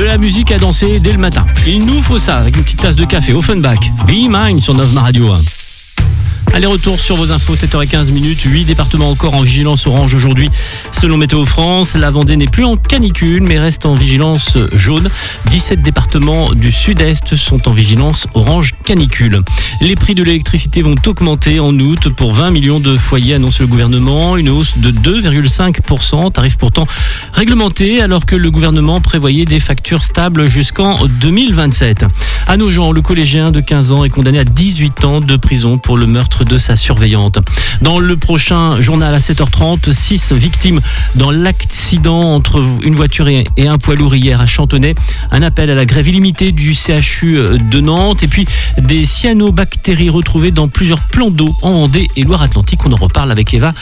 la musique à danser dès le matin. Il nous faut ça avec une petite tasse de café. Offenbach, Be Mine sur Novma Radio. Allez, retour sur vos infos, 7h15. 8 départements encore en vigilance orange aujourd'hui. Selon Météo France, la Vendée n'est plus en canicule, mais reste en vigilance jaune. 17 départements du sud-est sont en vigilance orange canicule. Les prix de l'électricité vont augmenter en août pour 20 millions de foyers, annonce le gouvernement. Une hausse de 2,5%, tarif pourtant réglementé, alors que le gouvernement prévoyait des factures stables jusqu'en 2027. À Nogent, le collégien de 15 ans est condamné à 18 ans de prison pour le meurtre de sa surveillante. Dans le prochain journal à 7h30, 6 victimes dans l'accident entre une voiture et un poids lourd hier à Chantonnay. Un appel à la grève illimitée du CHU de Nantes et puis des cyanobactéries retrouvées dans plusieurs plans d'eau en Vendée et Loire-Atlantique. On en reparle avec Eva